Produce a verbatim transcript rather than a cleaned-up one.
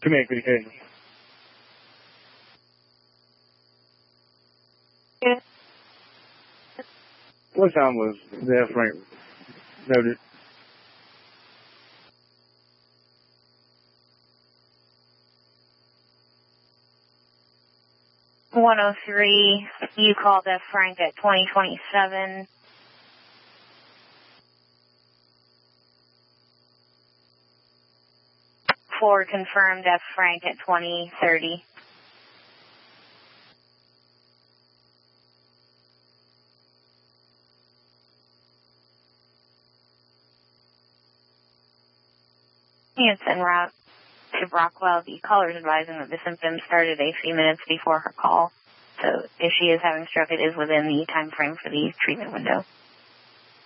Command communication. Yeah. What time was that, Frank noted? one oh three, you called F. Frank at twenty twenty-seven. Ford confirmed F. Frank at twenty thirty. It's en route to Brockwell. The caller is advising that the symptoms started a few minutes before her call. So if she is having stroke, it is within the time frame for the treatment window.